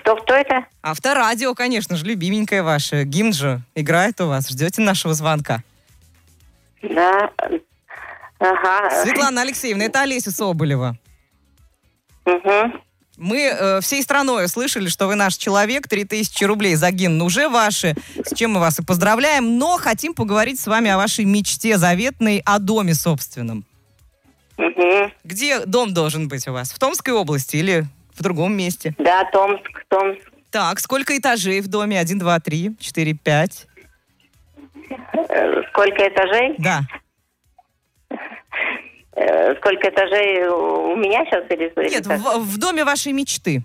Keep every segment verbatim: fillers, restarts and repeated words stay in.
Кто-кто это? Авторадио, конечно же, любименькое ваше. Гимн же играет у вас. Ждете нашего звонка? Да. Ага. Светлана Алексеевна, это Олеся Соболева. Угу. Мы э, всей страной слышали, что вы наш человек. три тысячи рублей за гимн уже ваши. С чем мы вас и поздравляем. Но хотим поговорить с вами о вашей мечте заветной, о доме собственном. Угу. Где дом должен быть у вас? В Томской области или в другом месте? Да, Томск, Томск. Так, сколько этажей в доме? Один, два, три, четыре, пять. Э, Сколько этажей? Да. Э, Сколько этажей у меня сейчас или или Нет, как? в, в доме вашей мечты.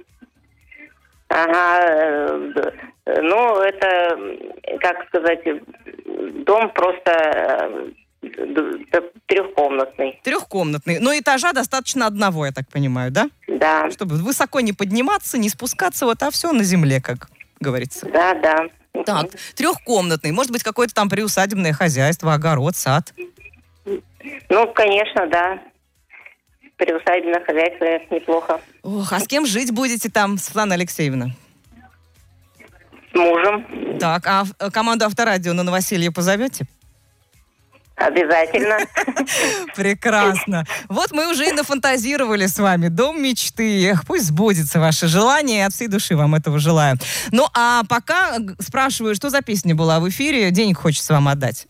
Ага. э, д- Ну, это, как сказать, дом просто э, д- д- трехкомнатный. Трехкомнатный. Но этажа достаточно одного, я так понимаю, да? Да, Чтобы высоко не подниматься, не спускаться, вот, а все на земле, как говорится. да, да. Так, трехкомнатный. Может быть, какое-то там приусадебное хозяйство, огород, сад. Ну, конечно, да. Приусадебное хозяйство — это неплохо. Ох, а с кем жить будете там, Светлана Алексеевна? С мужем. Так, а в- команду Авторадио на новоселье позовете? Обязательно. Прекрасно. Вот мы уже и нафантазировали с вами. Дом мечты. Эх, пусть сбудется ваше желание. От всей души вам этого желаю. Ну, а пока г- спрашиваю, что за песня была в эфире? Денег хочется вам отдать.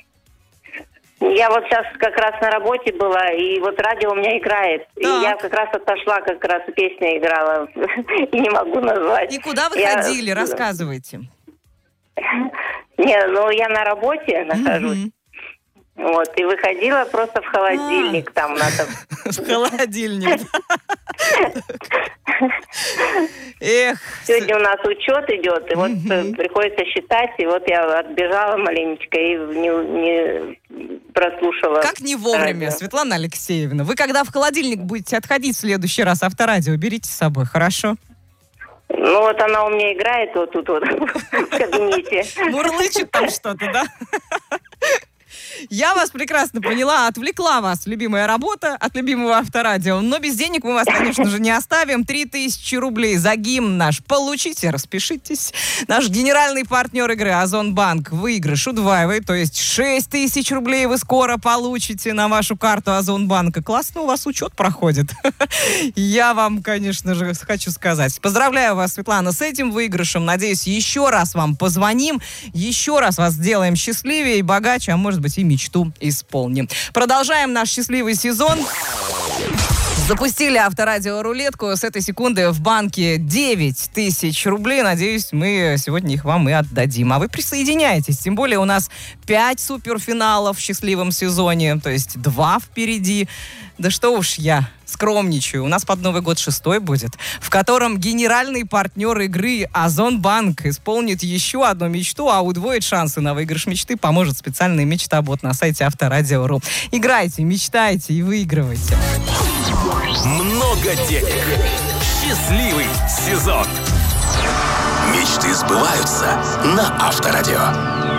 Я вот сейчас как раз на работе была, и вот радио у меня играет. И Так. я как раз отошла, как раз песня играла. И не могу назвать. И куда вы Я- ходили? Рассказывайте. Не, ну я на работе нахожусь. Мгм. Вот, и выходила просто в холодильник, там надо... В холодильник. Эх. Сегодня у нас учет идет, и вот Мгм. э, приходится считать, и вот я отбежала маленечко и не, не прослушала. Как не вовремя, радио. Светлана Алексеевна. Вы когда в холодильник будете отходить в следующий раз, Авторадио берите с собой, хорошо? Ну вот она у меня играет вот тут вот в кабинете. Мурлычет там что-то, да? Я вас прекрасно поняла, отвлекла вас любимая работа от любимого Авторадио, но без денег мы вас, конечно же, не оставим. Три тысячи рублей за гимн наш получите, распишитесь. Наш генеральный партнер игры Озонбанк. Выигрыш удваивает, то есть шесть тысяч рублей вы скоро получите на вашу карту Озонбанка. Классно у вас учет проходит. Я вам, конечно же, хочу сказать. Поздравляю вас, Светлана, с этим выигрышем. Надеюсь, еще раз вам позвоним, еще раз вас сделаем счастливее и богаче, а может быть и мечту исполним. Продолжаем наш счастливый сезон. Запустили Авторадио рулетку. С этой секунды в банке девять тысяч рублей. Надеюсь, мы сегодня их вам и отдадим. А вы присоединяйтесь. Тем более у нас пять суперфиналов в счастливом сезоне. То есть два впереди. Да что уж я скромничаю. У нас под Новый год шестой будет, в котором генеральный партнер игры Озонбанк исполнит еще одну мечту, а удвоит шансы на выигрыш мечты поможет специальный мечтабот на сайте Авторадио точка ру. Играйте, мечтайте и выигрывайте. Много денег. Счастливый сезон. Мечты сбываются на Авторадио.